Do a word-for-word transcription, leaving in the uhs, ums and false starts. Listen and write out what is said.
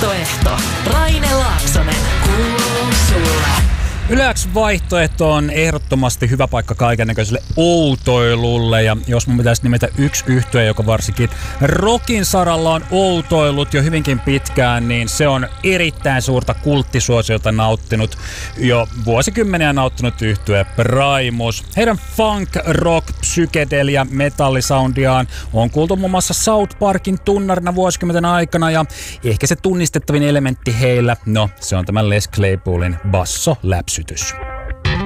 vaihtoehto. Raine Laaksonen. Kuuluu sulle. Yle X Vaihtoehto on ehdottomasti hyvä paikka kaikennäköiselle outoilulle, ja jos mun pitäisi nimetä yksi yhtye, joka varsinkin rockin saralla on outoillut jo hyvinkin pitkään, niin se on erittäin suurta kulttisuosiota nauttinut, jo vuosikymmeniä nauttinut yhtye Primus. Heidän funk, rock, psykedelia, metallisoundiaan on kuultu muun muassa South Parkin tunnarina vuosikymmenten aikana, ja ehkä se tunnistettavin elementti heillä, no se on tämä Les Claypoolin basso läpsytys.